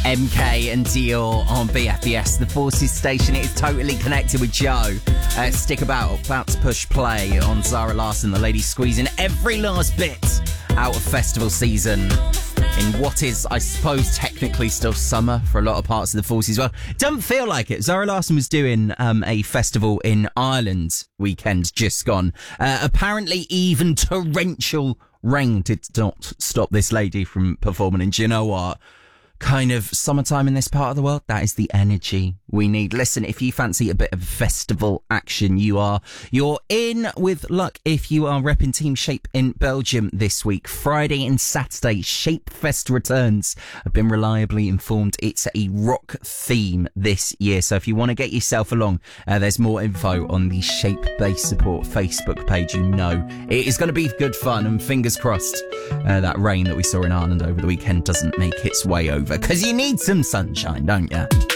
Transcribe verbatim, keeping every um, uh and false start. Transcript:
M K and Dior on B F B S, the Forces station. It is totally connected with Joe. Uh, stick about, about to push play on Zara Larsson, the lady squeezing every last bit out of festival season in what is, I suppose, technically still summer for a lot of parts of the Forces. Well, don't feel like it. Zara Larsson was doing um, a festival in Ireland weekend just gone. Uh, apparently even torrential rain did not stop this lady from performing. And do you know what? Kind of summertime in this part of the world, that is the energy we need. Listen, if you fancy a bit of festival action, you are you're in with luck if you are repping Team Shape in Belgium this week. Friday and Saturday, Shape Fest returns. I've been reliably informed it's a rock theme this year, so if you want to get yourself along, uh, there's more info on the Shape Base Support Facebook page. You know it is going to be good fun, and fingers crossed uh, that rain that we saw in Ireland over the weekend doesn't make its way over, because you need some sunshine, don't you?